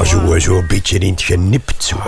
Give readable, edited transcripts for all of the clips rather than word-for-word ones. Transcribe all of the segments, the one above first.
zo een beetje in het genipt. Zo.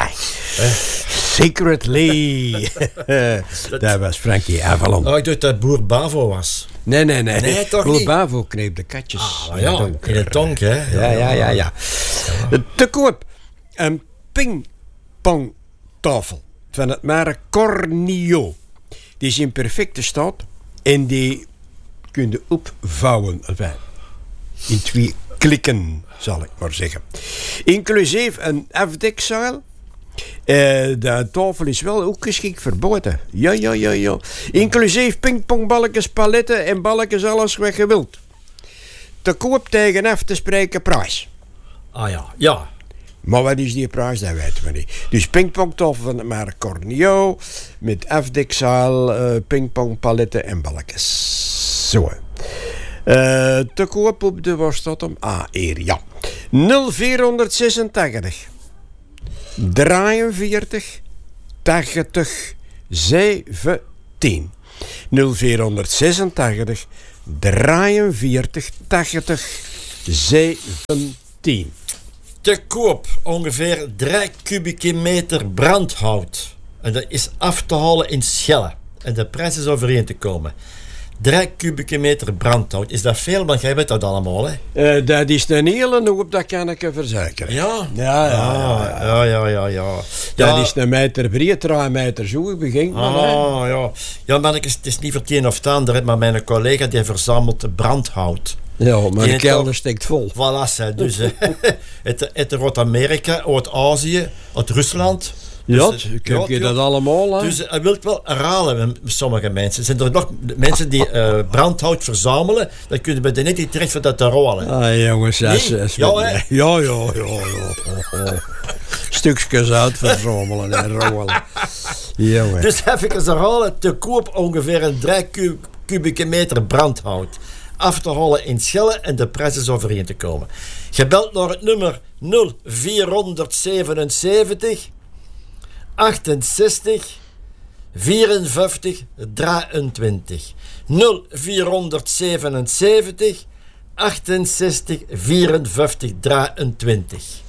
Secretly. Dat was Frankie Avalon. Oh, ik dacht dat Boer Bavo was. Nee, toch Boer niet? Bavo kneep de katjes. In de tonk, hè? Ja. Te koop. Een pingpongtafel van het merk Cornio. Die is in perfecte staat en die kun je opvouwen. Enfin, in 2 klikken, zal ik maar zeggen. Inclusief een afdekzuil. De tafel is wel ook geschikt voor buiten. Ja. Inclusief pingpongballetjes, paletten en balletjes, alles wat je wilt. Te koop tegen af te spreken prijs. Ja. Maar wat is die prijs, dat weten we niet. Dus pingpongtafel van het merk Cornio. Met afdekzaal, pingpongpaletten en balletjes. Zo. Te koop op de Worstatom. Hier, ja. 0486 43 80 17. 0486 43 80 17. Te koop ongeveer 3 kubieke meter brandhout. En dat is af te halen in Schelle. En de prijs is overeen te komen. 3 kubieke meter brandhout. Is dat veel? Want jij weet dat allemaal, hè? Dat is een hele hoop, dat kan ik je verzekeren. Ja? Ja. Dat is een meter breed, 3 meter zo begint. Ja, mannetjes, het is niet voor het een of het ander, maar mijn collega die verzamelt brandhout. Ja, maar de kelder steekt vol. Voilà, dus uit Amerika, uit Azië, uit Rusland. Ja, kijk je dat allemaal, hè? Dus hij wil wel herhalen met sommige mensen. Zijn er nog mensen die brandhout verzamelen, dan kunnen we er net niet terecht voor dat te rollen. Jongens, Ja. Stukjes uit verzamelen en rollen. Jongen. Dus even herhalen, te koop ongeveer een 3 kubieke meter brandhout. Af te halen in Schelle en de prijs is overeen te komen. Je belt naar het nummer 0477 68 54 23. 0477 68 54 23.